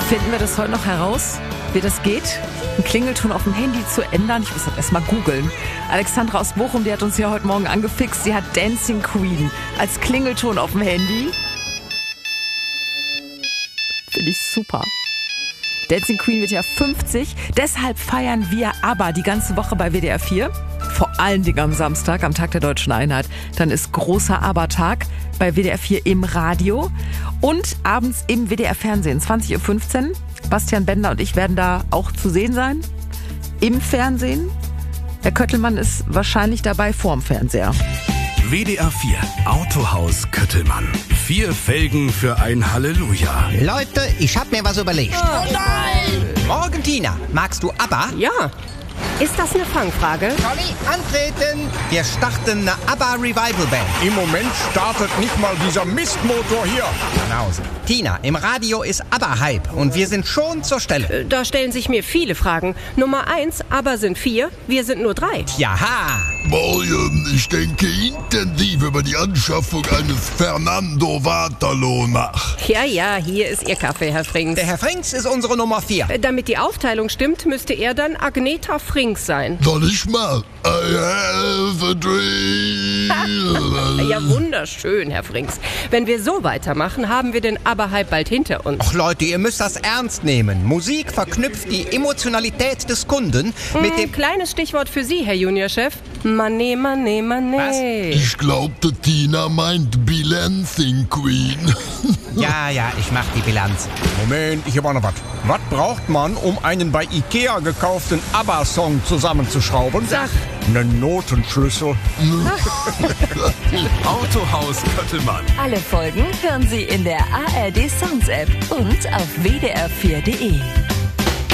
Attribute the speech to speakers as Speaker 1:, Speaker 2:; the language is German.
Speaker 1: Finden wir das heute noch heraus, wie das geht? Einen Klingelton auf dem Handy zu ändern? Ich muss das erst mal googeln. Alexandra aus Bochum, die hat uns ja heute Morgen angefixt. Sie hat Dancing Queen als Klingelton auf dem Handy. Finde ich super. Dancing Queen wird ja 50. Deshalb feiern wir ABBA die ganze Woche bei WDR 4. Vor allen Dingen am Samstag, am Tag der Deutschen Einheit. Dann ist großer ABBA-Tag bei WDR 4 im Radio und abends im WDR-Fernsehen, 20.15 Uhr. Bastian Bender und ich werden da auch zu sehen sein. Im Fernsehen. Herr Köttelmann ist wahrscheinlich dabei vorm Fernseher.
Speaker 2: WDR 4 Autohaus Köttelmann. 4 Felgen für ein Halleluja.
Speaker 3: Leute, ich hab mir was überlegt.
Speaker 4: Oh nein!
Speaker 3: Morgen, Tina. Magst du ABBA?
Speaker 4: Ja. Ist das eine Fangfrage?
Speaker 3: Conny, antreten! Wir starten eine ABBA-Revival-Band.
Speaker 5: Im Moment startet nicht mal dieser Mistmotor hier.
Speaker 3: Genauso. Tina, im Radio ist ABBA-Hype und wir sind schon zur Stelle.
Speaker 4: Da stellen sich mir viele Fragen. Nummer 1, ABBA sind 4, wir sind nur 3.
Speaker 3: Jaha!
Speaker 6: Morgen, ich denke intensiv über die Anschaffung eines Fernando Waterloo nach.
Speaker 4: Ja, hier ist Ihr Kaffee, Herr Frings.
Speaker 3: Der Herr Frings ist unsere Nummer 4.
Speaker 4: Damit die Aufteilung stimmt, müsste er dann Agneta Frings sein.
Speaker 6: Soll ich mal? I have a dream.
Speaker 4: Ja, wunderschön, Herr Frings. Wenn wir so weitermachen, haben wir den ABBA-Hype bald hinter uns.
Speaker 3: Ach Leute, ihr müsst das ernst nehmen. Musik verknüpft die Emotionalität des Kunden mit dem...
Speaker 4: Kleines Stichwort für Sie, Herr Juniorchef. Money, money, money.
Speaker 3: Was?
Speaker 6: Ich glaubte, Tina meint Bilancing Queen.
Speaker 3: Ja, ich mach die Bilanz.
Speaker 5: Moment, ich hab auch noch was. Was braucht man, um einen bei Ikea gekauften ABBA-Song zusammenzuschrauben?
Speaker 4: Sag.
Speaker 5: Einen Notenschlüssel.
Speaker 2: Autohaus Köttelmann.
Speaker 7: Alle Folgen hören Sie in der ARD Songs App und auf wdr4.de.